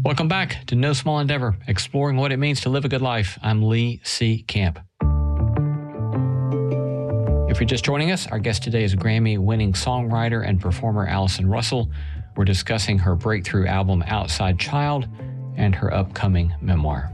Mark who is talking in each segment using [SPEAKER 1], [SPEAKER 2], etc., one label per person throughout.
[SPEAKER 1] Welcome back to No Small Endeavor, exploring what it means to live a good life. I'm Lee C. Camp. If you're just joining us, our guest today is Grammy-winning songwriter and performer Allison Russell. We're discussing her breakthrough album, Outside Child, and her upcoming memoir.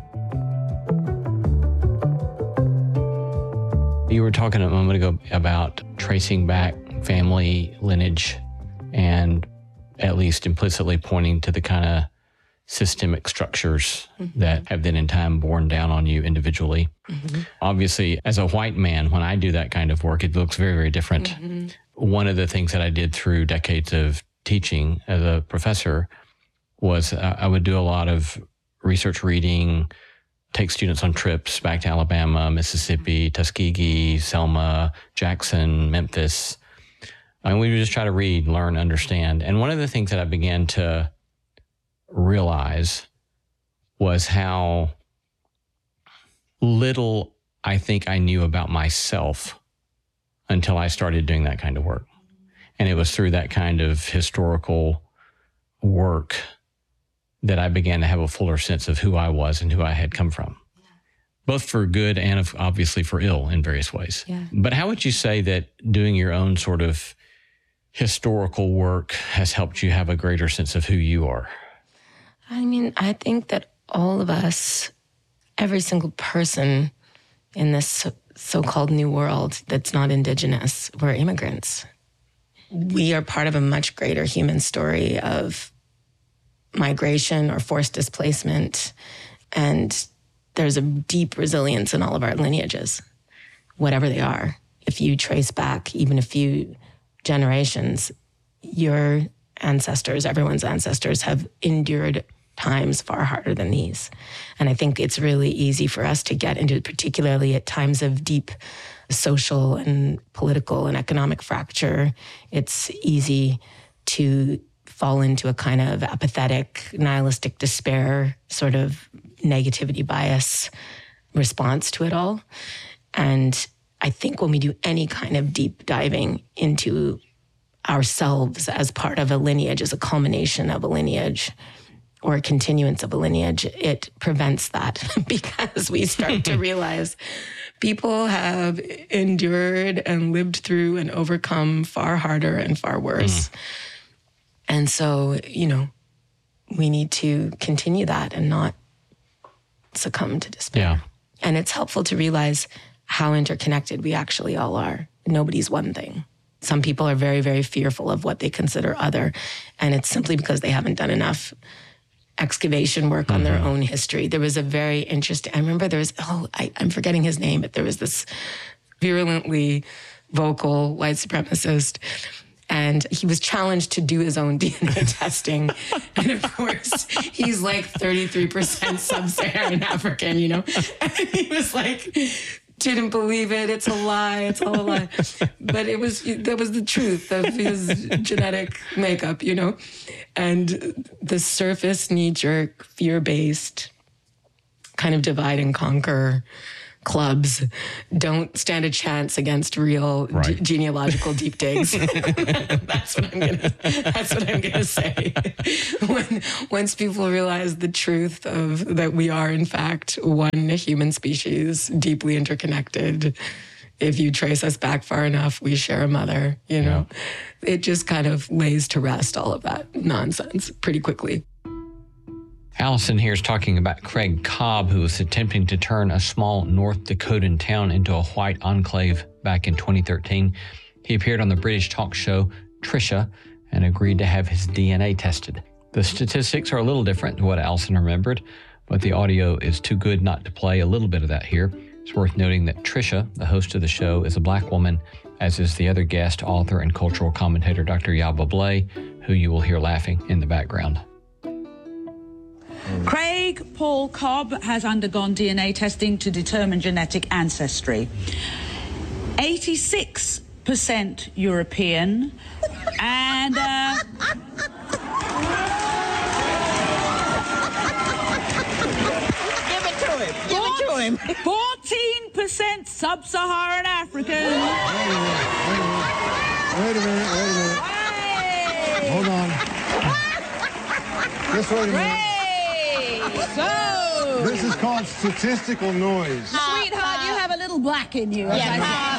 [SPEAKER 1] You were talking a moment ago about tracing back family lineage and at least implicitly pointing to the kind of systemic structures that have then in time borne down on you individually. Obviously, as a white man, when I do that kind of work, it looks very, very different. One of the things that I did through decades of teaching as a professor was I would do a lot of research reading, take students on trips back to Alabama, Mississippi, Tuskegee, Selma, Jackson, Memphis. And we would just try to read, learn, understand. And one of the things that I began to realize was how little I think I knew about myself until I started doing that kind of work. And it was through that kind of historical work that I began to have a fuller sense of who I was and who I had come from, both for good and obviously for ill in various ways. But how would you say that doing your own sort of historical work has helped you have a greater sense of who you are?
[SPEAKER 2] I mean, I think that all of us, every single person in this so-called new world that's not indigenous, we're immigrants. We are part of a much greater human story of migration or forced displacement. And there's a deep resilience in all of our lineages, whatever they are. If you trace back even a few generations, your ancestors, everyone's ancestors, have endured times far harder than these. And I think it's really easy for us to get into, particularly at times of deep social and political and economic fracture, it's easy to fall into a kind of apathetic, nihilistic despair, sort of negativity bias response to it all. And I think when we do any kind of deep diving into ourselves as part of a lineage, as a culmination of a lineage, or a continuance of a lineage, it prevents that because we start to realize people have endured and lived through and overcome far harder and far worse. And so, you know, we need to continue that and not succumb to despair. And it's helpful to realize how interconnected we actually all are. Nobody's one thing. Some people are very, very fearful of what they consider other, and it's simply because they haven't done enough excavation work on their own history. There was a very interesting, I remember there was, I'm forgetting his name, but there was this virulently vocal white supremacist, and he was challenged to do his own DNA testing. And of course, he's like 33% sub-Saharan African, you know? And he was like, didn't believe it. It's a lie. It's all a lie. But that was the truth of his genetic makeup, you know? And the surface, knee-jerk, fear-based kind of divide and conquer clubs don't stand a chance against real genealogical deep digs. That's what I'm gonna say. Once people realize the truth of that we are in fact one human species, deeply interconnected. If you trace us back far enough, we share a mother, you know. It just kind of lays to rest all of that nonsense pretty quickly.
[SPEAKER 1] Allison here is talking about Craig Cobb, who was attempting to turn a small North Dakotan town into a white enclave back in 2013. He appeared on the British talk show Trisha and agreed to have his DNA tested. The statistics are a little different to what Allison remembered, but the audio is too good not to play a little bit of that here. It's worth noting that Trisha, the host of the show, is a Black woman, as is the other guest, author and cultural commentator Dr. Yaba Blay, who you will hear laughing in the background.
[SPEAKER 3] Craig Paul Cobb has undergone DNA testing to determine genetic ancestry. 86% European and...
[SPEAKER 4] Give it to him.
[SPEAKER 3] 14% Sub-Saharan African.
[SPEAKER 5] Wait a minute. Hold on. Just wait a minute.
[SPEAKER 3] So,
[SPEAKER 5] This is called statistical noise.
[SPEAKER 3] sweetheart, you have a little black in you. As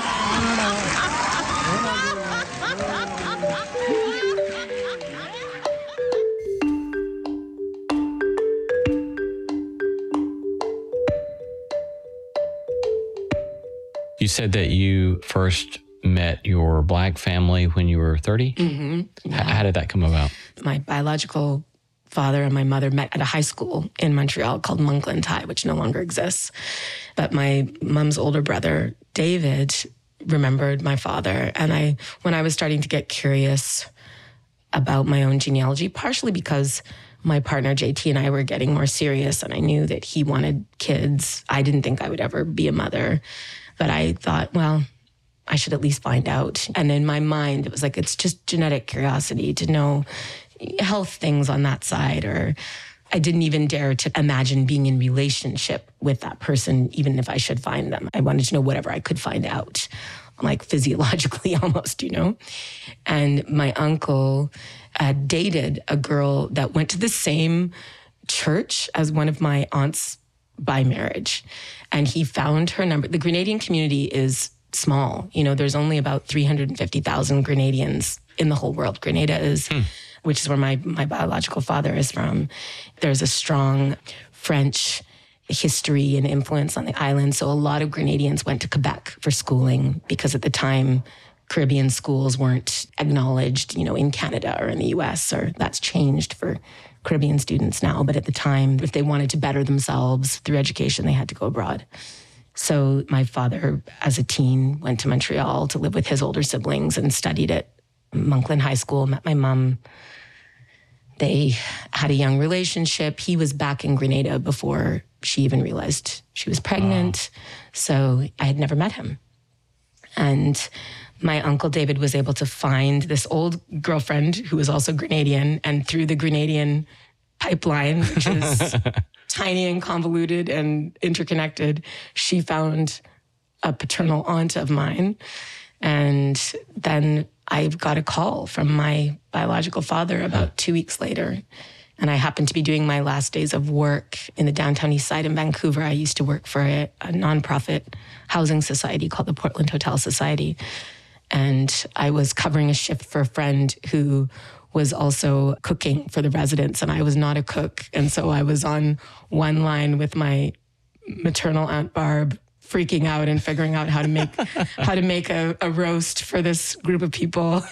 [SPEAKER 1] You said that you first met your Black family when you were 30?
[SPEAKER 2] Mm-hmm. Yeah.
[SPEAKER 1] How did that come about?
[SPEAKER 2] My biological father and my mother met at a high school in Montreal called Monkland High, which no longer exists. But my mom's older brother, David, remembered my father. And when I was starting to get curious about my own genealogy, partially because my partner, JT, and I were getting more serious, and I knew that he wanted kids. I didn't think I would ever be a mother. But I thought, well, I should at least find out. And in my mind, it was like, it's just genetic curiosity to know health things on that side. Or I didn't even dare to imagine being in relationship with that person, even if I should find them. I wanted to know whatever I could find out, like physiologically almost, And my uncle dated a girl that went to the same church as one of my aunts by marriage. And he found her number. The Grenadian community is small. There's only about 350,000 Grenadians in the whole world. Grenada is, which is where my biological father is from. There's a strong French history and influence on the island. So a lot of Grenadians went to Quebec for schooling because at the time, Caribbean schools weren't acknowledged, in Canada or in the US, or that's changed for Caribbean students now. But at the time, if they wanted to better themselves through education, they had to go abroad. So my father, as a teen, went to Montreal to live with his older siblings and studied at Monkland High School, met my mom. They had a young relationship. He was back in Grenada before she even realized she was pregnant. Wow. So I had never met him. And my uncle David was able to find this old girlfriend who was also Grenadian, and through the Grenadian pipeline, which is tiny and convoluted and interconnected, she found a paternal aunt of mine. And then I got a call from my biological father about 2 weeks later. And I happened to be doing my last days of work in the downtown east side in Vancouver. I used to work for a nonprofit housing society called the Portland Hotel Society. And I was covering a shift for a friend who was also cooking for the residents, and I was not a cook. And so I was on one line with my maternal Aunt Barb, freaking out and figuring out how to make a roast for this group of people.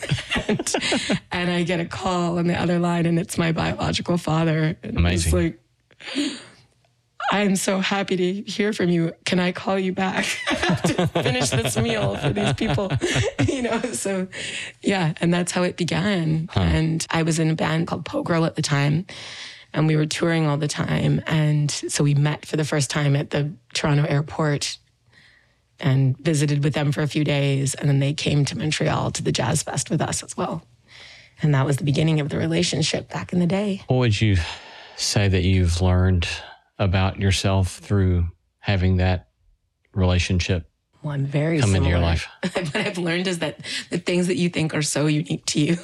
[SPEAKER 2] and I get a call on the other line, and it's my biological father. And
[SPEAKER 1] amazing.
[SPEAKER 2] It's like, I am so happy to hear from you. Can I call you back to finish this meal for these people? So yeah, and that's how it began. Huh. And I was in a band called Po Girl at the time, and we were touring all the time. And so we met for the first time at the Toronto airport and visited with them for a few days. And then they came to Montreal to the Jazz Fest with us as well. And that was the beginning of the relationship back in the day.
[SPEAKER 1] What would you say that you've learned about yourself through having that relationship
[SPEAKER 2] Well, I'm very
[SPEAKER 1] come
[SPEAKER 2] similar.
[SPEAKER 1] into your life?
[SPEAKER 2] What I've learned is that the things that you think are so unique to you,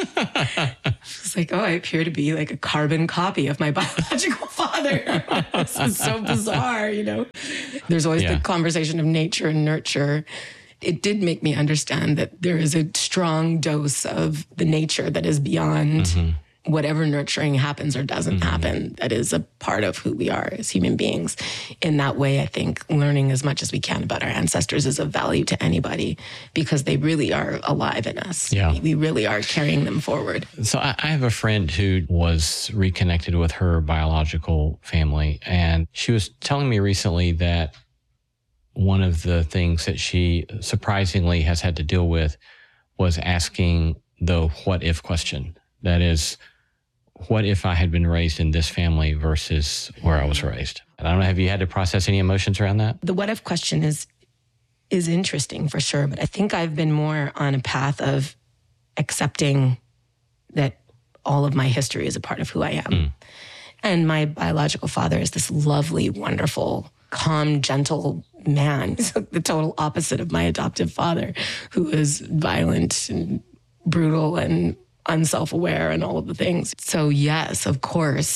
[SPEAKER 2] it's like, I appear to be like a carbon copy of my biological father. This is so bizarre, There's always the conversation of nature and nurture. It did make me understand that there is a strong dose of the nature that is beyond whatever nurturing happens or doesn't happen. That is a part of who we are as human beings. In that way, I think learning as much as we can about our ancestors is of value to anybody, because they really are alive in us.
[SPEAKER 1] Yeah.
[SPEAKER 2] We really are carrying them forward.
[SPEAKER 1] So I have a friend who was reconnected with her biological family, and she was telling me recently that one of the things that she surprisingly has had to deal with was asking the what if question. That is, what if I had been raised in this family versus where I was raised? And I don't know, have you had to process any emotions around that?
[SPEAKER 2] The what if question is interesting for sure, but I think I've been more on a path of accepting that all of my history is a part of who I am. And my biological father is this lovely, wonderful, calm, gentle man. He's the total opposite of my adoptive father, who is violent and brutal and unself-aware and all of the things. So yes, of course,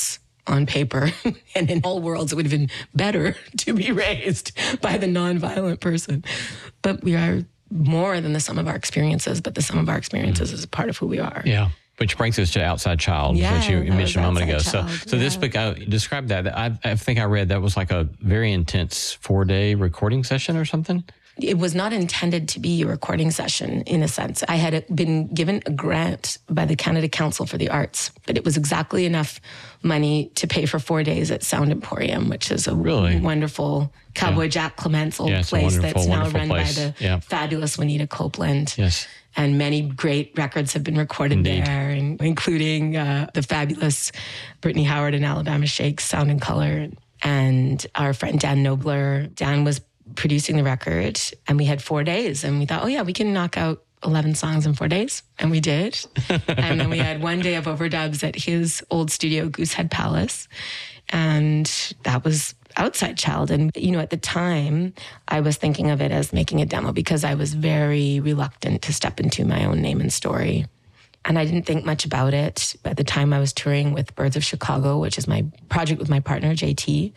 [SPEAKER 2] on paper. And in all worlds, it would have been better to be raised by the nonviolent person. But we are more than the sum of our experiences, but the sum of our experiences is a part of who we are.
[SPEAKER 1] Yeah. Which brings us to Outside Child,
[SPEAKER 2] Yeah,
[SPEAKER 1] which you
[SPEAKER 2] that
[SPEAKER 1] mentioned a
[SPEAKER 2] was
[SPEAKER 1] moment ago.
[SPEAKER 2] Outside Child,
[SPEAKER 1] So this book, describe that. I think I read that was like a very intense 4-day recording session or something.
[SPEAKER 2] It was not intended to be a recording session in a sense. I had been given a grant by the Canada Council for the Arts, but it was exactly enough money to pay for 4 days at Sound Emporium, which is a wonderful Cowboy Jack Clements old place that's now run by the fabulous Juanita Copeland.
[SPEAKER 1] Yes.
[SPEAKER 2] And many great records have been recorded there, including the fabulous Brittany Howard and Alabama Shakes, Sound and Color, and our friend Dan Nobler. Dan was producing the record, and we had 4 days, and we thought, oh yeah, we can knock out 11 songs in 4 days, and we did. And then we had 1 day of overdubs at his old studio, Goosehead Palace, and that was Outside Child. And, you know, at the time, I was thinking of it as making a demo because I was very reluctant to step into my own name and story. And I didn't think much about it. At the time, I was touring with Birds of Chicago, which is my project with my partner, JT.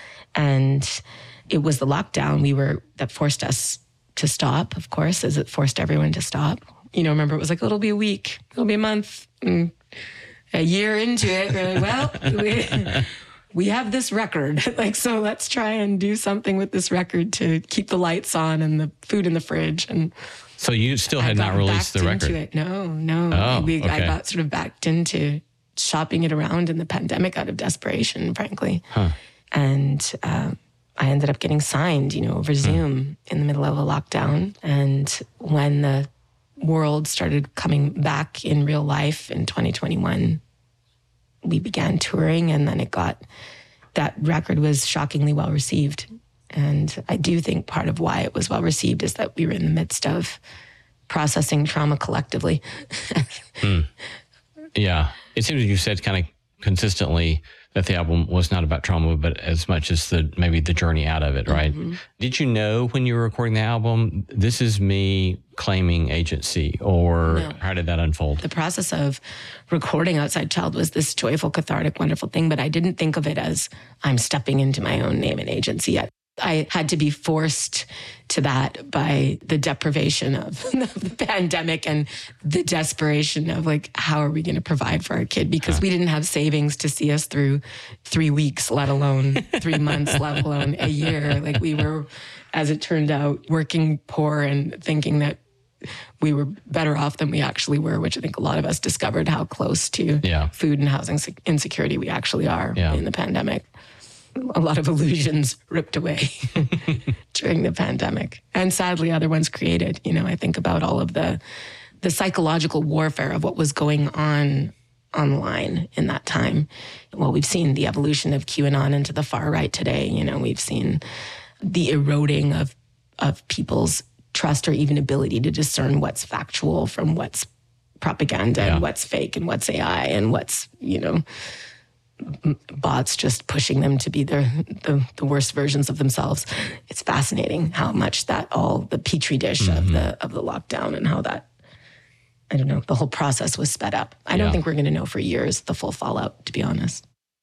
[SPEAKER 2] And it was the lockdown that forced us to stop, of course, as it forced everyone to stop. You know, remember, it was like, it'll be a week, it'll be a month. And a year into it, we're like, well, we have this record. Like, so let's try and do something with this record to keep the lights on and the food in the fridge. And
[SPEAKER 1] so you still had not released the record?
[SPEAKER 2] No.
[SPEAKER 1] Oh, okay.
[SPEAKER 2] I got sort of backed into shopping it around in the pandemic out of desperation, frankly.
[SPEAKER 1] Huh.
[SPEAKER 2] And I ended up getting signed, over Zoom in the middle of a lockdown. And when the world started coming back in real life in 2021, we began touring, and then that record was shockingly well received. And I do think part of why it was well received is that we were in the midst of processing trauma collectively.
[SPEAKER 1] Yeah. It seems you said kind of consistently that the album was not about trauma, but as much as maybe the journey out of it, right? Mm-hmm. Did you know when you were recording the album, this is me claiming agency, or how did that unfold?
[SPEAKER 2] The process of recording Outside Child was this joyful, cathartic, wonderful thing, but I didn't think of it as I'm stepping into my own name and agency yet. I had to be forced to that by the deprivation of the pandemic and the desperation of how are we going to provide for our kid? Because we didn't have savings to see us through 3 weeks, let alone 3 months, let alone a year. We were, as it turned out, working poor and thinking that we were better off than we actually were, which I think a lot of us discovered how close to food and housing insecurity we actually are in the pandemic. A lot of illusions ripped away during the pandemic. And sadly, other ones created. I think about all of the psychological warfare of what was going on online in that time. Well, we've seen the evolution of QAnon into the far right today. We've seen the eroding of people's trust or even ability to discern what's factual from what's propaganda and what's fake and what's AI and what's, bots just pushing them to be the worst versions of themselves. It's fascinating how much that the petri dish of the lockdown and how that, I don't know, the whole process was sped up. I don't think we're going to know for years the full fallout, to be honest.